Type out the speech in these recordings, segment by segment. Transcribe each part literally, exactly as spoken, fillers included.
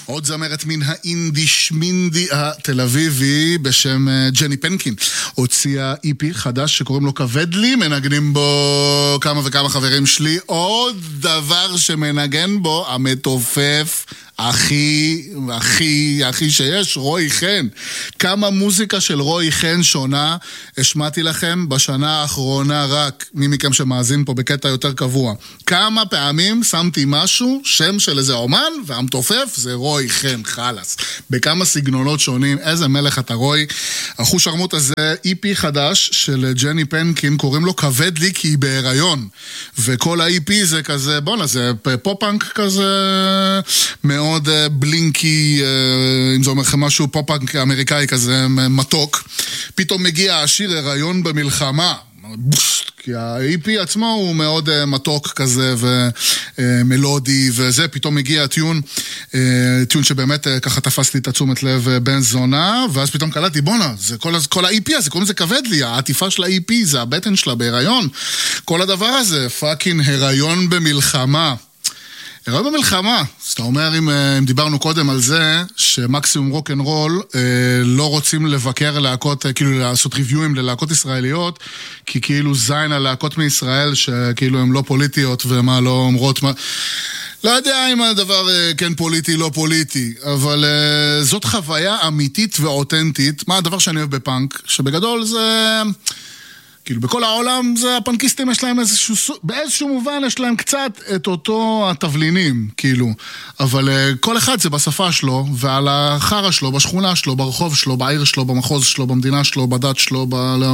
עוד זמרת מן האינדי שמינדי התל אביבי בשם ג'ני פנקין הוציאה אי פי חדש שקוראים לו כבד לי, מנגנים בו כמה וכמה חברים שלי. עוד דבר שמנגן בו המתופף הכי, הכי, הכי שיש, רוי חן. כמה מוזיקה של רוי חן שונה השמעתי לכם בשנה האחרונה, רק מי מכם שמאזין פה בקטע יותר קבוע. כמה פעמים שמתי משהו, שם של איזה אומן, והמתופף זה רוי חן, חלס. בכמה סגנונות שונים, איזה מלך אתה רוי. החוש הרמות הזה, אי פי חדש של ג'ני פנקין, קוראים לו כבד לי כי היא בהיריון. וכל ה-אי פי זה כזה, בונה, זה פופ-פאנק כזה מאוד מאוד בלינקי, אם זה אומר לכם משהו פופ-פאנק אמריקאי כזה מתוק. פתאום מגיע השיר הריון במלחמה, כי ה-אי פי עצמו הוא מאוד מתוק כזה ומלודי וזה, פתאום מגיע הטיון, טיון שבאמת ככה תפס לי את תשומת לב בן זונה, ואז פתאום קלטתי, בונה, זה כל, כל ה-אי פי הזה, קוראים לזה כבד לי, העטיפה של ה-אי פי זה הבטן שלה בהיריון, כל הדבר הזה, פאקינג הריון במלחמה. הריון במלחמה, אז אתה אומר, אם, אם דיברנו קודם על זה, שמקסימום רוק אנד רול אה, לא רוצים לבקר להקות, כאילו לעשות ריוויואים ללהקות ישראליות, כי כאילו זין על להקות מישראל, שכאילו הן לא פוליטיות ומה לא אומרות, מה... לא יודע אם הדבר אה, כן פוליטי, לא פוליטי, אבל אה, זאת חוויה אמיתית ואותנטית. מה הדבר שאני אוהב בפאנק? שבגדול זה... כאילו בכל העולם זה הפנקיסטים יש להם איזשהו, באיזשהו מובן יש להם קצת את אותו התבלינים, כאילו. אבל uh, כל אחד זה בשפה שלו, ועל החרה שלו, בשכונה שלו, ברחוב שלו, בעיר שלו, במחוז שלו, במדינה שלו, בדת שלו,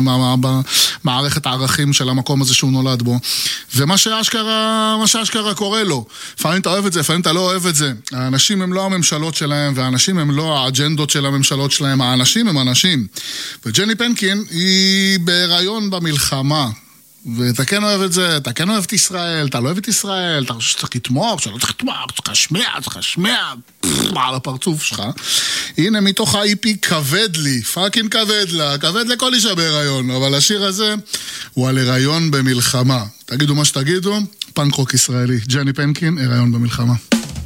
במערכת הערכים של המקום הזה שהוא נולד בו. ומה שאשכרה, מה שאשכרה קורה לו. לפעמים אתה אוהב את זה, לפעמים אתה לא אוהב את זה. האנשים הם לא הממשלות שלהם, והאנשים הם לא האג'נדות של הממשלות שלהם, האנשים הם אנשים. וג'ני פנקין היא בהיריון במלחמה, ואתה כן אוהב את זה, אתה כן אוהב את ישראל, אתה לא אוהב את ישראל, אתה חושב שצריך לתמוך, שלא צריך לתמוך, צריך לשמיע, צריך לשמיע, על הפרצוף שלך. הנה מתוך ה-אי פי כבד לי, פאקינג כבד לה, כבד לכל אישה בהיריון, אבל השיר הזה הוא על הריון במלחמה. תגידו מה שתגידו, פאנק רוק ישראלי, ג'ני פנקין, הריון במלחמה.